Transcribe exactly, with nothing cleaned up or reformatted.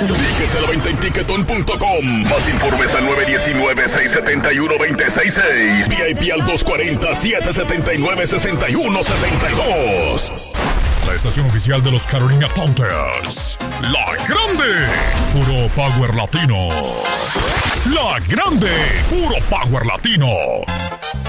Tickets a la venta en ticketon punto com. Más informes al nueve uno nueve, seis siete uno, dos seis seis. V I P al dos cuatro cero, siete siete nueve, seis uno siete dos. La estación oficial de los Carolina Panthers. La Grande. Puro Power Latino. La Grande. Puro Power Latino.